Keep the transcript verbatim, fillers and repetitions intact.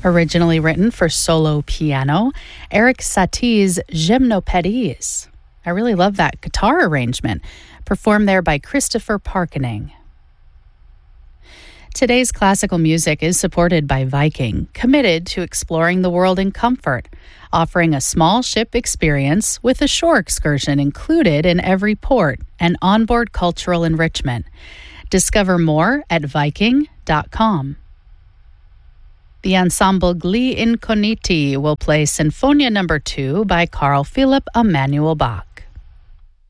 Originally written for solo piano, Erik Satie's Gymnopédies. I really love that guitar arrangement, performed there by Christopher Parkening. Today's classical music is supported by Viking, committed to exploring the world in comfort, offering a small ship experience with a shore excursion included in every port and onboard cultural enrichment. Discover more at viking dot com. The ensemble Gli Incogniti will play Sinfonia Number two by Carl Philipp Emanuel Bach.